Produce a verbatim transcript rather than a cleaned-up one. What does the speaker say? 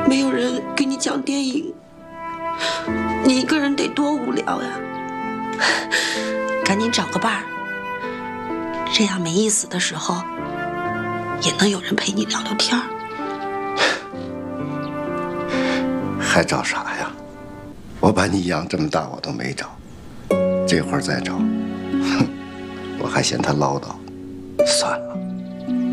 没有人给你讲电影，你一个人得多无聊呀！赶紧找个伴儿，这样没意思的时候，也能有人陪你聊聊天儿。 还找啥呀？我把你养这么大，我都没找，这会儿再找，哼，我还嫌他唠叨，算了。